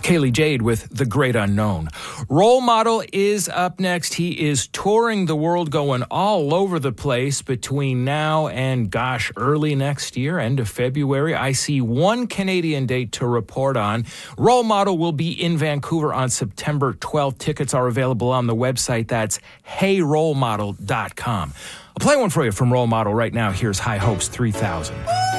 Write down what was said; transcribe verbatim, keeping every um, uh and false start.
Kaylee Jade with The Great Unknown. Role Model is up next. He is touring the world, going all over the place between now and, gosh, early next year, end of February. I see one Canadian date to report on. Role Model will be in Vancouver on September twelfth. Tickets are available on the website. That's hey role model dot com. I'll play one for you from Role Model right now. Here's High Hopes three thousand.